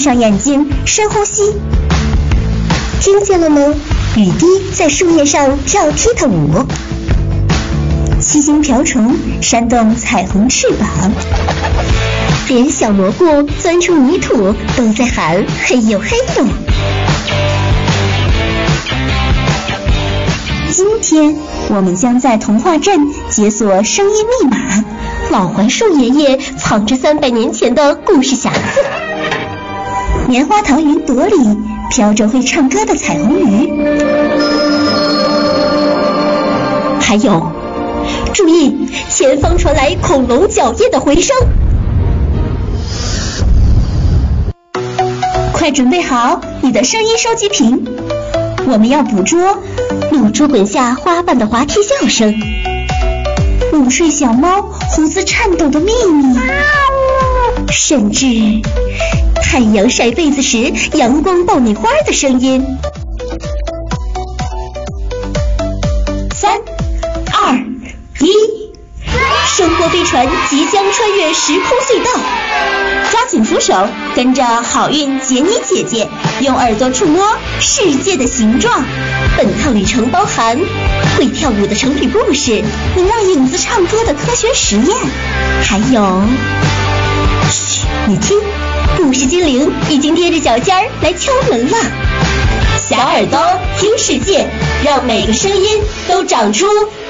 上眼睛，深呼吸。听见了吗？雨滴在树叶上跳踢踏舞，七星瓢虫扇动彩虹翅膀，连小蘑菇钻出泥土都在喊嘿呦嘿呦。今天我们将在童话镇解锁声音密码，老槐树爷爷藏着300年前的故事匣子。棉花糖云朵里飘着会唱歌的彩虹鱼，还有，注意，前方传来恐龙脚印的回声。快准备好你的声音收集瓶，我们要捕捉露珠滚下花瓣的滑梯笑声，午睡小猫胡子颤抖的秘密，甚至太阳晒被子时阳光爆米花的声音。3、2、1，生活飞船即将穿越时空隧道，抓紧扶手，跟着好运杰尼姐姐用耳朵触摸世界的形状。本趟旅程包含会跳舞的成语故事，能让影子唱歌的科学实验，还有，嘘，你听，故事精灵已经踮着脚尖来敲门了。小耳朵听世界，让每个声音都长出